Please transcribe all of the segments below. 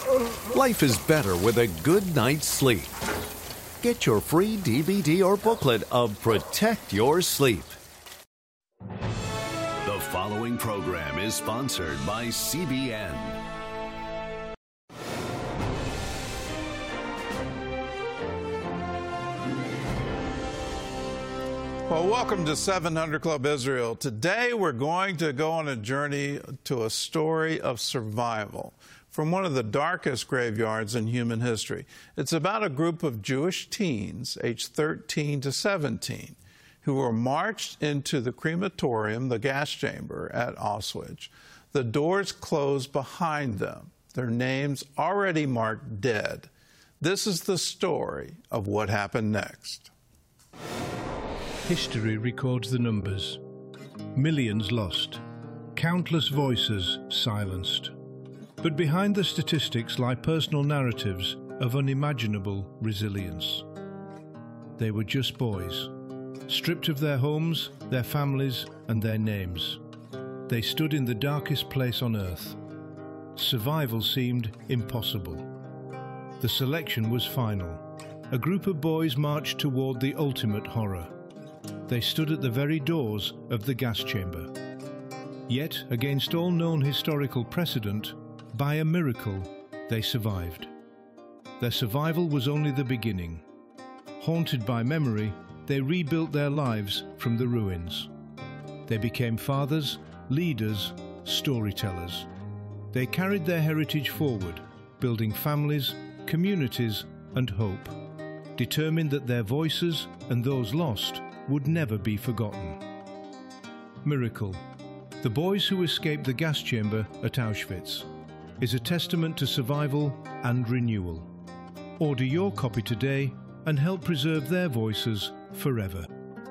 Life is better with a good night's sleep. Get your free DVD or booklet of Protect Your Sleep. The following program is sponsored by CBN. Well, welcome to 700 Club Israel. Today we're going to go on a journey to a story of survival from one of the darkest graveyards in human history. It's about a group of Jewish teens, aged 13 to 17, who were marched into the crematorium, the gas chamber at Auschwitz. The doors closed behind them, their names already marked dead. This is the story of what happened next. History records the numbers. Millions lost. Countless voices silenced. But behind the statistics lie personal narratives of unimaginable resilience. They were just boys, stripped of their homes, their families, and their names. They stood in the darkest place on earth. Survival seemed impossible. The selection was final. A group of boys marched toward the ultimate horror. They stood at the very doors of the gas chamber. Yet, against all known historical precedent, by a miracle, they survived. Their survival was only the beginning. Haunted by memory, they rebuilt their lives from the ruins. They became fathers, leaders, storytellers. They carried their heritage forward, building families, communities, and hope, determined that their voices and those lost would never be forgotten. Miracle, the boys who escaped the gas chamber at Auschwitz, is a testament to survival and renewal. Order your copy today and help preserve their voices forever.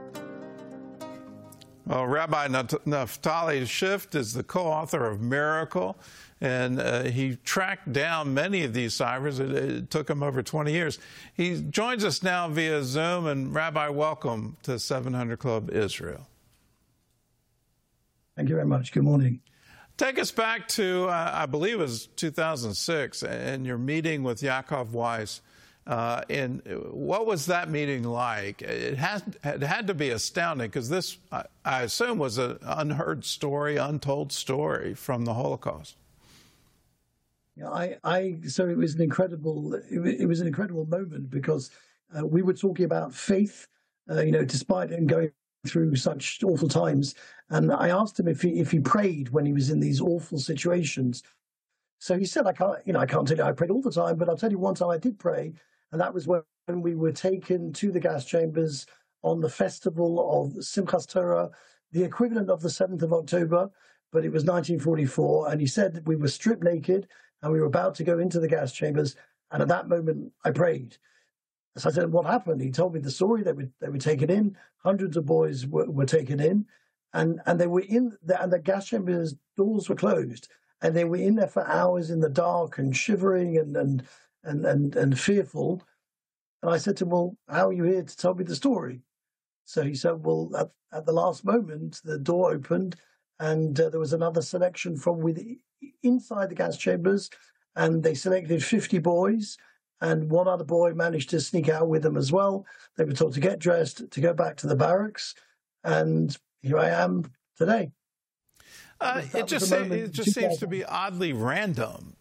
Well, Rabbi Naftali Schiff is the co-author of Miracle, and he tracked down many of these survivors. It took him over 20 years. He joins us now via Zoom, and Rabbi, welcome to 700 Club Israel. Thank you very much. Good morning. Take us back to, I believe it was 2006, and your meeting with Yaakov Weiss. And what was that meeting like? It had to be astounding, because this, I assume, was an unheard story, untold story from the Holocaust. Yeah, so it was an incredible, it was an incredible moment, because we were talking about faith, despite him going through such awful times. And I asked him if he prayed when he was in these awful situations. So he said, I can't tell you I prayed all the time, but I'll tell you one time I did pray. And that was when we were taken to the gas chambers on the festival of Simchas Torah, the equivalent of the 7th of October, but it was 1944. And he said that we were stripped naked and we were about to go into the gas chambers. And at that moment, I prayed. So I said, what happened? He told me the story. They were taken in. Hundreds of boys were taken in. And they were in, and the gas chambers doors were closed. And they were in there for hours in the dark and shivering and fearful. And I said to him, well, how are you here to tell me the story? So he said, well, at the last moment, the door opened and there was another selection from inside the gas chambers, and they selected 50 boys, and one other boy managed to sneak out with them as well. They were told to get dressed, to go back to the barracks, and here I am today. It just seems to be oddly random,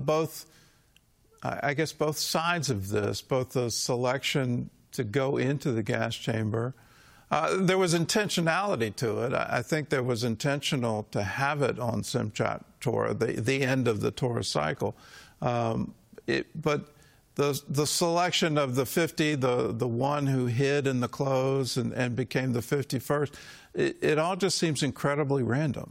I guess both sides of this, both the selection to go into the gas chamber. There was intentionality to it. I think there was intentional to have it on Simchat Torah, the end of the Torah cycle. But the selection of the 50, the one who hid in the clothes and became the 51st, it all just seems incredibly random.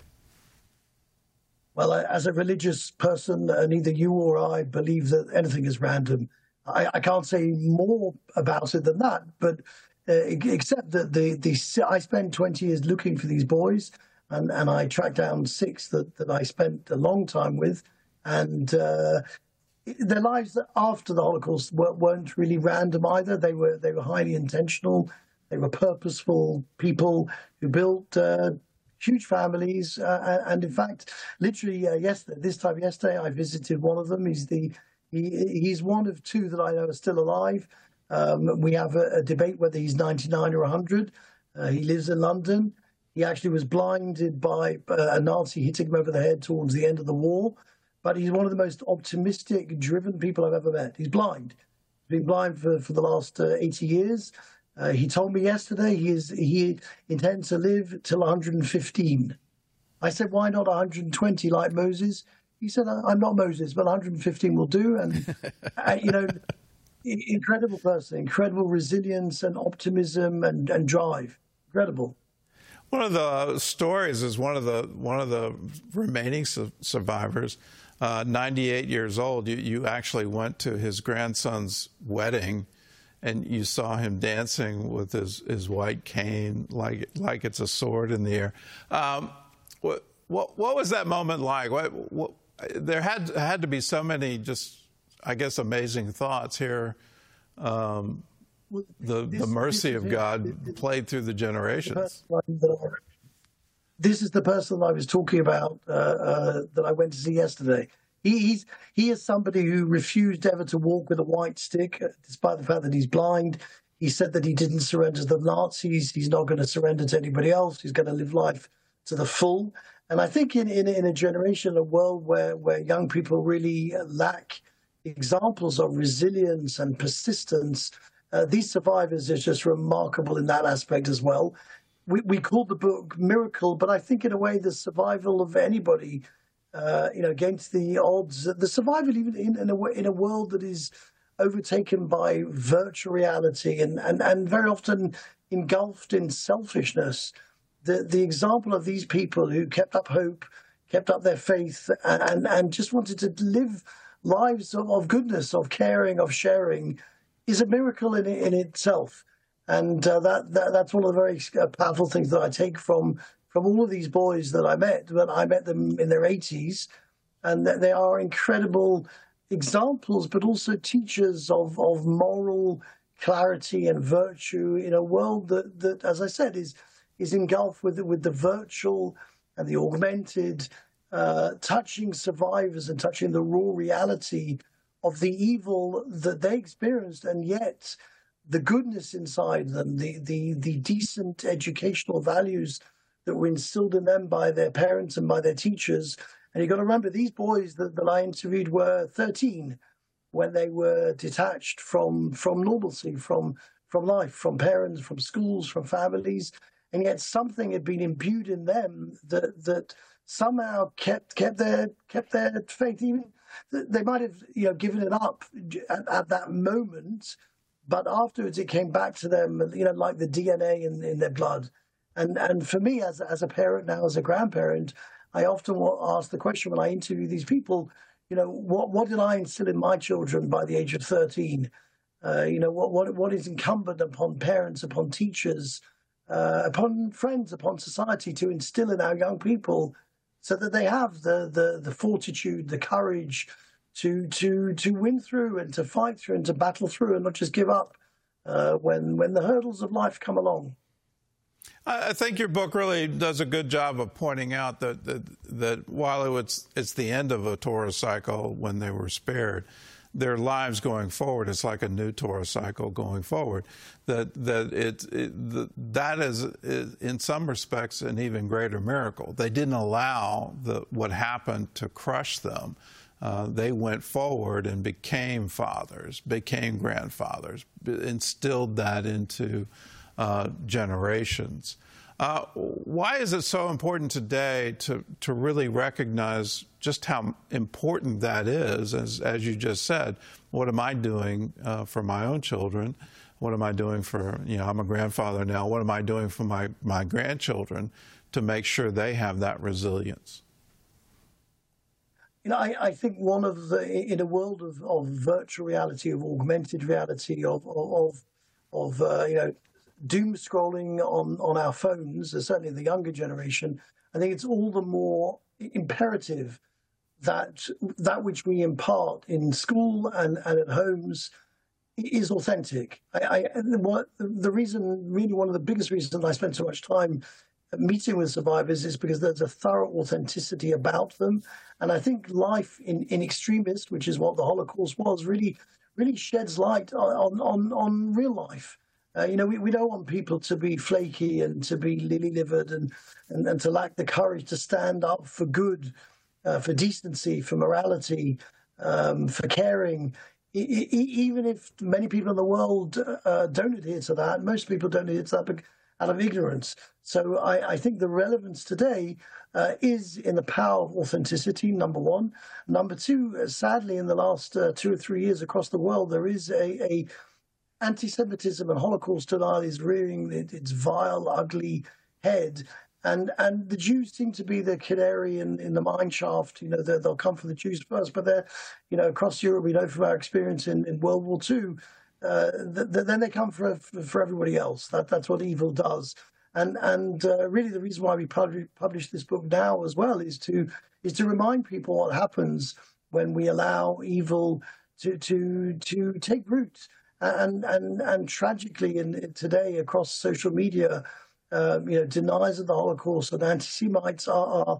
Well, as a religious person, neither you or I believe that anything is random. I can't say more about it than that, but except that I spent 20 years looking for these boys, and I tracked down 6 that I spent a long time with, and their lives after the Holocaust weren't really random either. They were highly intentional. They were purposeful people who built huge families. And in fact, literally yesterday, I visited one of them. He's one of two that I know are still alive. We have a debate whether he's 99 or 100. He lives in London. He actually was blinded by a Nazi hitting him over the head towards the end of the war. But he's one of the most optimistic, driven people I've ever met. He's blind. He's been blind for the last 80 years. He told me yesterday he intends to live till 115. I said, why not 120 like Moses? He said, I'm not Moses, but 115 will do. And, incredible person, incredible resilience and optimism and drive. Incredible. One of the stories is one of the remaining survivors, 98 years old. You actually went to his grandson's wedding, and you saw him dancing with his white cane like it's a sword in the air. What was that moment like? There had to be so many just, I guess, amazing thoughts here. The mercy of God played through the generations. This is the person I was talking about that I went to see yesterday. He is somebody who refused ever to walk with a white stick, despite the fact that he's blind. He said that he didn't surrender to the Nazis. He's not going to surrender to anybody else. He's going to live life to the full. And I think in a generation, a world where young people really lack examples of resilience and persistence, these survivors are just remarkable in that aspect as well. We called the book Miracle, but I think in a way the survival of anybody, against the odds, the survival even in a world that is overtaken by virtual reality and very often engulfed in selfishness. The example of these people who kept up hope, kept up their faith, and just wanted to live lives of goodness, of caring, of sharing, is a miracle in itself. And that's one of the very powerful things that I take from all of these boys that I met. But I met them in their 80s, and they are incredible examples, but also teachers of moral clarity and virtue in a world that, as I said, is engulfed with the virtual and the augmented, touching survivors and touching the raw reality of the evil that they experienced, and yet the goodness inside them, the decent educational values that were instilled in them by their parents and by their teachers. And you've got to remember, these boys that I interviewed were 13 when they were detached from normalcy, from life, from parents, from schools, from families. And yet something had been imbued in them that somehow kept their faith. Even they might have given it up at that moment, but afterwards it came back to them, like the DNA in their blood. And for me, as a parent now, as a grandparent, I often ask the question when I interview these people, what did I instill in my children by the age of 13? What is incumbent upon parents, upon teachers, upon friends, upon society to instill in our young people, so that they have the fortitude, the courage to win through and to fight through and to battle through and not just give up when the hurdles of life come along. I think your book really does a good job of pointing out that while it's the end of a Torah cycle when they were spared, their lives going forward, it's like a new Torah cycle going forward. That is in some respects an even greater miracle. They didn't allow what happened to crush them. They went forward and became fathers, became grandfathers, instilled that into generations. Why is it so important today to really recognize just how important that is? As you just said, what am I doing for my own children? What am I doing for, I'm a grandfather now, what am I doing for my grandchildren to make sure they have that resilience? I think in a world of virtual reality, of augmented reality, of doom scrolling on our phones, certainly the younger generation, I think it's all the more imperative that which we impart in school and at homes is authentic. One of the biggest reasons I spend so much time meeting with survivors is because there's a thorough authenticity about them. And I think life in extremist, which is what the Holocaust was, really sheds light on real life. We don't want people to be flaky and to be lily-livered and to lack the courage to stand up for good, for decency, for morality, for caring. Even if many people in the world don't adhere to that, most people don't adhere to that out of ignorance. So I think the relevance today is in the power of authenticity, number one. Number two, sadly, in the last 2 or 3 years across the world, there is a anti-Semitism and Holocaust denial is rearing its vile, ugly head. And the Jews seem to be the canary in the mine shaft. They'll come for the Jews first, but they're, across Europe, we know from our experience in World War II, then they come for everybody else. That's what evil does. And really the reason why we publish this book now as well is to remind people what happens when we allow evil to take root. And tragically, today across social media, deniers of the Holocaust and anti-Semites are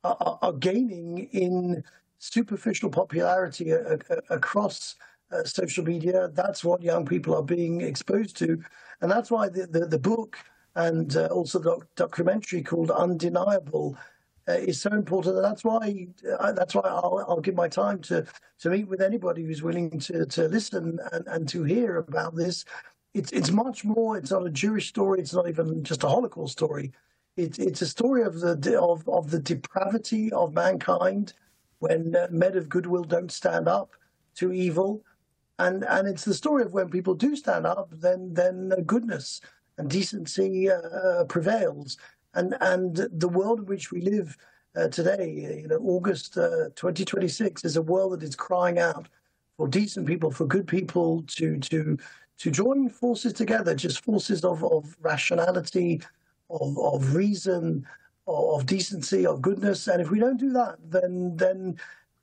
gaining in superficial popularity across social media. That's what young people are being exposed to, and that's why the book and also the documentary called Undeniable is so important. And that's why I'll give my time to meet with anybody who's willing to listen and to hear about this. It's much more. It's not a Jewish story. It's not even just a Holocaust story. It's a story of the depravity of mankind when men of goodwill don't stand up to evil, and it's the story of when people do stand up, then goodness and decency prevails. And the world in which we live today, August 2026, is a world that is crying out for decent people, for good people to join forces together, just forces of rationality, of reason, of decency, of goodness. And if we don't do that, then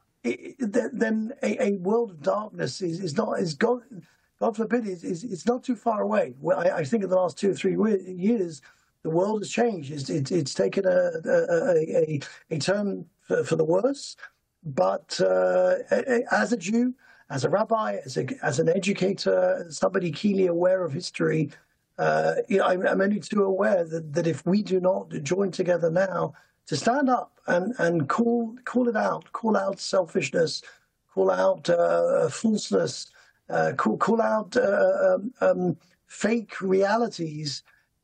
a world of darkness is God forbid, it's not too far away. Well, I think in the last 2 or 3 years, the world has changed. It's taken a turn for the worse. But as a Jew, as a rabbi, as an educator, somebody keenly aware of history, I'm only too aware that if we do not join together now to stand up and call it out, call out selfishness, call out falseness, call out fake realities.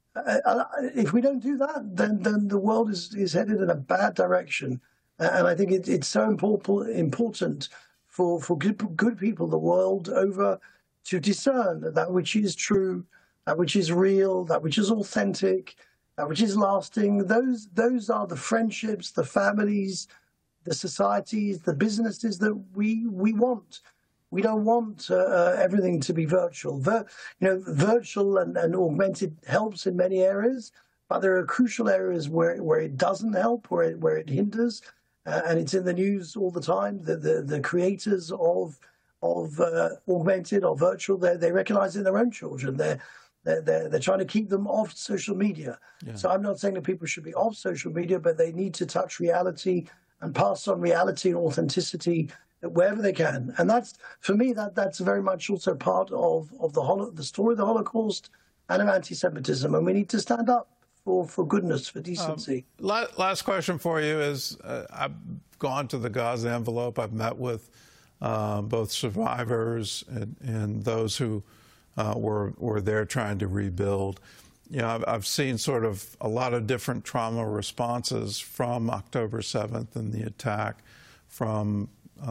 If we don't do that, then the world is headed in a bad direction. And I think it's so important for good people the world over to discern that which is true, that which is real, that which is authentic, that which is lasting. Those are the friendships, the families, the societies, the businesses that we want. We don't want everything to be virtual. Virtual and augmented helps in many areas, but there are crucial areas where it doesn't help, where it hinders, and it's in the news all the time. The creators of augmented or virtual, they recognize it in their own children. They're trying to keep them off social media. Yeah. So I'm not saying that people should be off social media, but they need to touch reality and pass on reality and authenticity wherever they can. And that's, for me, that's very much also part of the story of the Holocaust and of anti-Semitism. And we need to stand up for goodness, for decency. Last question for you is, I've gone to the Gaza envelope. I've met with both survivors and those who were there trying to rebuild. I've seen sort of a lot of different trauma responses from October 7th and the attack, from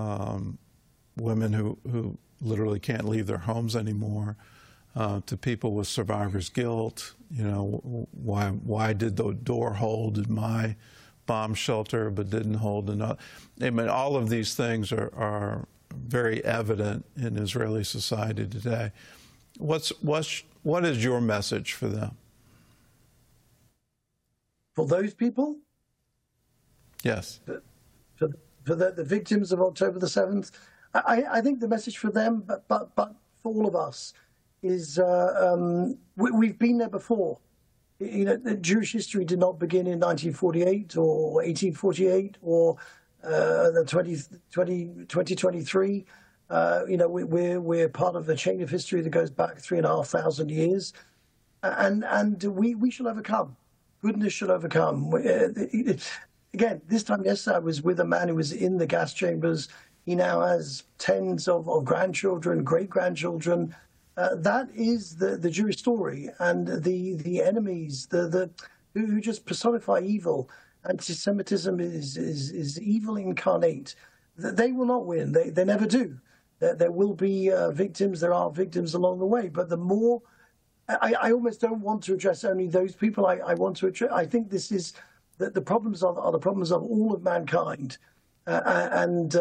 women who literally can't leave their homes anymore, to people with survivor's guilt. Why did the door hold in my bomb shelter but didn't hold in others? I mean, all of these things are very evident in Israeli society today. What is your message for them? For those people? Yes. For the victims of October the 7th, I think the message for them, but for all of us, is we've been there before. The Jewish history did not begin in 1948 or 1848 or the 2023. We're part of a chain of history that goes back 3,500 years, and we shall overcome. Goodness shall overcome. Again, this time yesterday, I was with a man who was in the gas chambers. He now has tens of grandchildren, great-grandchildren. That is the Jewish story, and the enemies, who just personify evil. Anti-Semitism is evil incarnate. They will not win. They never do. There will be victims. There are victims along the way. But the more, I almost don't want to address only those people. I want to address. I think this is the problems are the problems of all of mankind, and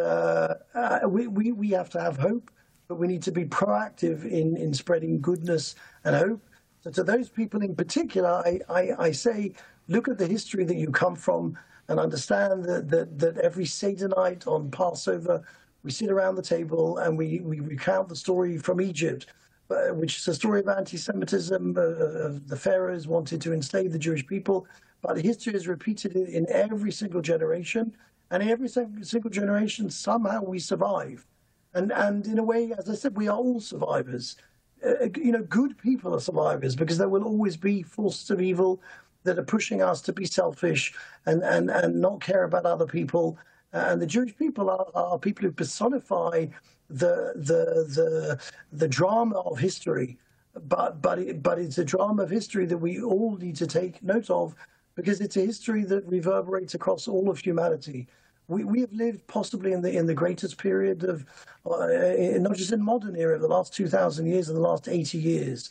we have to have hope. But we need to be proactive in spreading goodness and hope. So to those people in particular, I say, look at the history that you come from and understand that every Seder night on Passover, we sit around the table and we recount the story from Egypt, which is a story of anti-Semitism. The pharaohs wanted to enslave the Jewish people, but history is repeated in every single generation. And in every single generation, somehow we survive. And in a way, as I said, we are all survivors. Good people are survivors because there will always be forces of evil that are pushing us to be selfish and not care about other people. And the Jewish people are people who personify the drama of history. But it's a drama of history that we all need to take note of because it's a history that reverberates across all of humanity. We have lived possibly in the greatest period of, not just in modern era, the last 2,000 years and the last 80 years.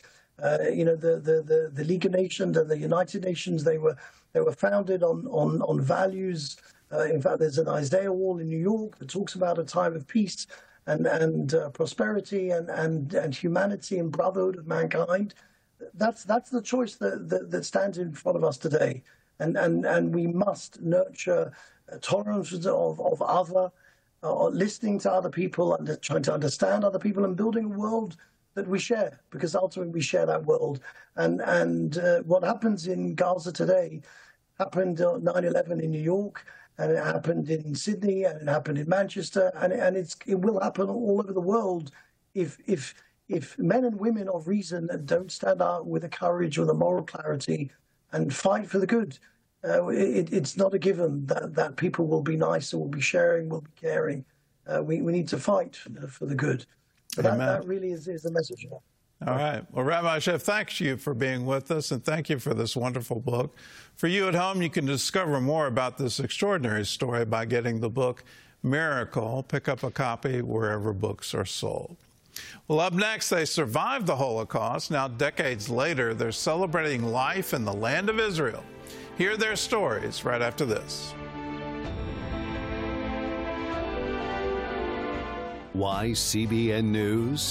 The League of Nations and the United Nations, they were founded on values. In fact, there's an Isaiah Wall in New York that talks about a time of peace and prosperity and humanity and brotherhood of mankind. That's the choice that stands in front of us today, and we must nurture tolerance of other, listening to other people and trying to understand other people and building a world that we share, because ultimately we share that world. And what happens in Gaza today happened on 9/11 in New York, and it happened in Sydney, and it happened in Manchester, and it will happen all over the world if men and women of reason don't stand up with the courage or the moral clarity and fight for the good. It's not a given that people will be nice or will be sharing, will be caring. We need to fight for the good. But that really is the message. All right. Well, Rabbi Sheff, thanks you for being with us, and thank you for this wonderful book. For you at home, you can discover more about this extraordinary story by getting the book Miracle. Pick up a copy wherever books are sold. Well, up next, they survived the Holocaust. Now, decades later, they're celebrating life in the land of Israel. Hear their stories right after this. Why CBN News?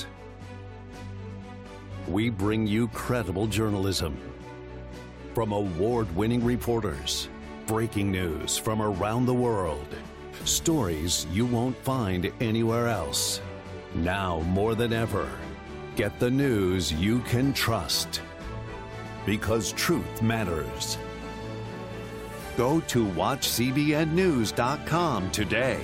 We bring you credible journalism from award-winning reporters, breaking news from around the world, stories you won't find anywhere else. Now more than ever, get the news you can trust, because truth matters. Go to watchcbnnews.com today.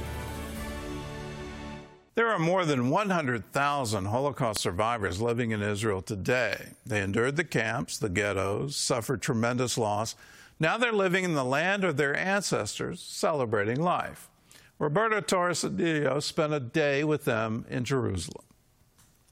There are more than 100,000 Holocaust survivors living in Israel today. They endured the camps, the ghettos, suffered tremendous loss. Now they're living in the land of their ancestors, celebrating life. Roberto Torres Cedillo spent a day with them in Jerusalem.